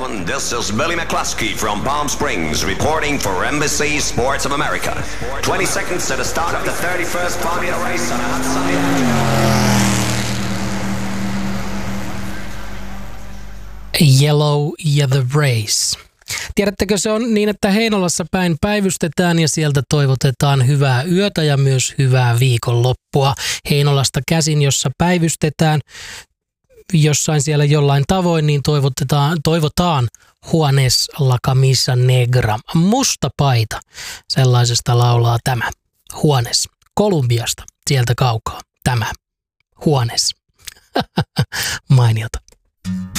gentlemen, this is Billy McCluskey from Palm Springs reporting for NBC Sports of America. 20 seconds to the start of the 31st Formula race on a hot sunny Yellow ja The Race. Tiedättekö, se on niin, että Heinolassa päin päivystetään ja sieltä toivotetaan hyvää yötä ja myös hyvää viikonloppua. Heinolasta käsin, jossa päivystetään jossain siellä jollain tavoin, niin toivotaan Juanes la camisa negra. Musta paita. Sellaisesta laulaa tämä Juanes. Kolumbiasta, sieltä kaukaa. Tämä Juanes. Mainiota.